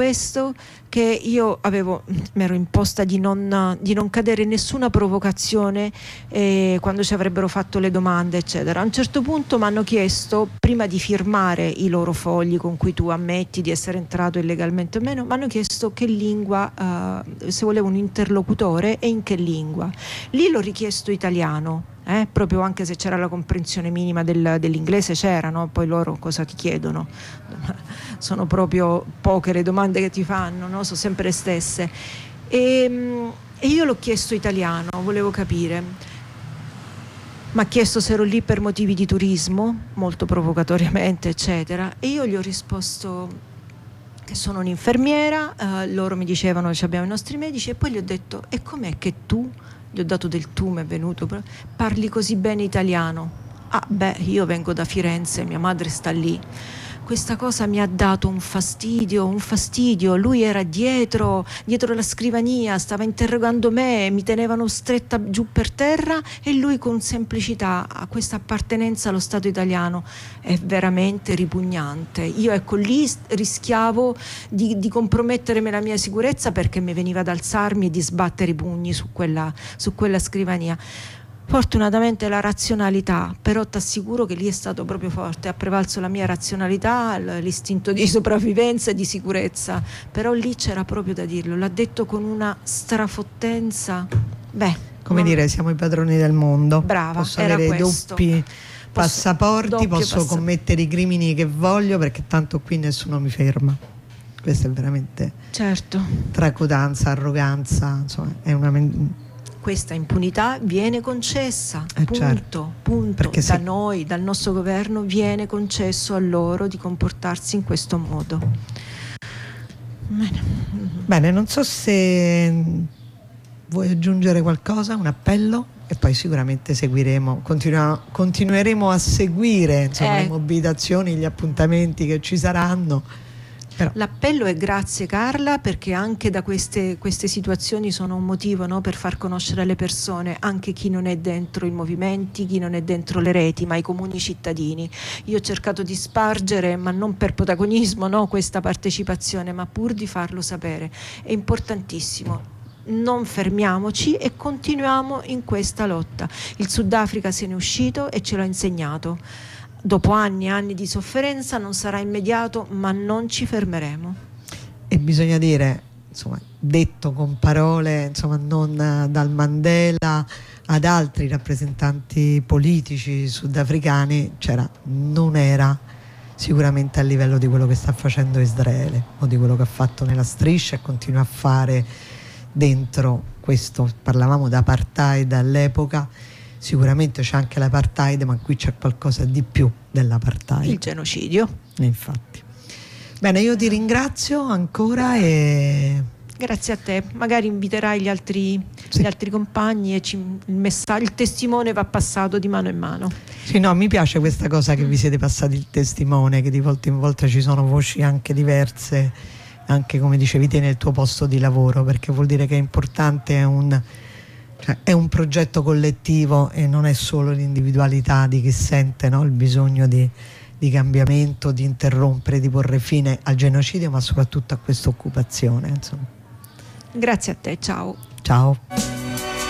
questo che io mi ero imposta di non cadere in nessuna provocazione quando ci avrebbero fatto le domande, eccetera. A un certo punto mi hanno chiesto, prima di firmare i loro fogli con cui tu ammetti di essere entrato illegalmente o meno, mi hanno chiesto che lingua, se volevo un interlocutore e in che lingua. Lì l'ho richiesto italiano. Proprio, anche se c'era la comprensione minima dell'inglese, c'era, no? Poi loro cosa ti chiedono? Sono proprio poche le domande che ti fanno, no? Sono sempre le stesse. E io l'ho chiesto italiano, volevo capire. Mi ha chiesto se ero lì per motivi di turismo, molto provocatoriamente, eccetera, e io gli ho risposto che sono un'infermiera. Loro mi dicevano che abbiamo i nostri medici, e poi gli ho detto: e com'è che tu, gli ho dato del tu, mi è venuto, parli così bene italiano? Ah beh, io vengo da Firenze, mia madre sta lì. Questa cosa mi ha dato un fastidio. Lui era dietro la scrivania, stava interrogando me, mi tenevano stretta giù per terra, e lui con semplicità a questa appartenenza allo Stato italiano. È veramente ripugnante. Io, ecco, lì rischiavo di compromettere la mia sicurezza, perché mi veniva ad alzarmi e di sbattere i pugni su quella scrivania. Fortunatamente la razionalità, però ti assicuro che lì è stato proprio forte, ha prevalso la mia razionalità, l'istinto di sopravvivenza e di sicurezza, però lì c'era proprio da dirlo, l'ha detto con una strafottenza, come dire, siamo i padroni del mondo. Brava, posso era avere questo. doppi passaporti, posso commettere i crimini che voglio, perché tanto qui nessuno mi ferma. Questo è veramente, certo, tracotanza, arroganza, insomma, è una... Questa impunità viene concessa, punto, certo. punto. Da noi, dal nostro governo, viene concesso a loro di comportarsi in questo modo. Bene, non so se vuoi aggiungere qualcosa, un appello, e poi sicuramente seguiremo, continueremo a seguire, insomma, le mobilitazioni, gli appuntamenti che ci saranno. Però l'appello è grazie Carla, perché anche da queste situazioni sono un motivo, no, per far conoscere alle persone, anche chi non è dentro i movimenti, chi non è dentro le reti, ma i comuni cittadini. Io ho cercato di spargere, ma non per protagonismo, no, questa partecipazione, ma pur di farlo sapere. È importantissimo. Non fermiamoci e continuiamo in questa lotta. Il Sudafrica se ne è uscito e ce l'ha insegnato. Dopo anni e anni di sofferenza non sarà immediato, ma non ci fermeremo. E bisogna dire, insomma, detto con parole, insomma, non dal Mandela ad altri rappresentanti politici sudafricani, non era sicuramente a livello di quello che sta facendo Israele o di quello che ha fatto nella striscia e continua a fare dentro questo. Parlavamo d'apartheid all'epoca. Sicuramente c'è anche l'apartheid, ma qui c'è qualcosa di più dell'apartheid. Il genocidio. Infatti. Bene, io ti ringrazio ancora e... Grazie a te. Magari inviterai gli altri compagni e il testimone va passato di mano in mano. Sì, no, mi piace questa cosa che vi siete passati il testimone, che di volta in volta ci sono voci anche diverse, anche come dicevi te nel tuo posto di lavoro, perché vuol dire che è importante, è un progetto collettivo e non è solo l'individualità di chi sente, no, il bisogno di cambiamento, di interrompere, di porre fine al genocidio, ma soprattutto a questa occupazione, insomma. Grazie a te, ciao. Ciao.